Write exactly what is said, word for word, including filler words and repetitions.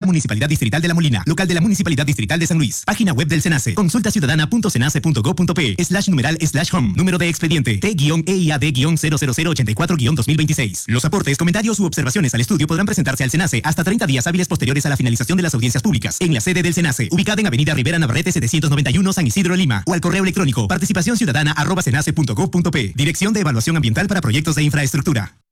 Municipalidad Distrital de La Molina, local de la Municipalidad Distrital de San Luis. Página web del SENACE. Consulta ciudadana punto senase punto gob punto pe slash numeral slash home. Número de expediente T E I A D cero cero cero ochenta y cuatro dos mil veintiséis. Los aportes, comentarios u observaciones al estudio podrán presentarse al SENACE hasta treinta días hábiles posteriores a la finalización de las audiencias públicas en la sede del SENACE, ubicada en Avenida Rivera Navarrete setecientos noventa y uno, San Isidro, Lima, o al correo electrónico participación ciudadana arroba senase punto gob punto pe. Dirección de Evaluación Ambiental para Proyectos de Infraestructura.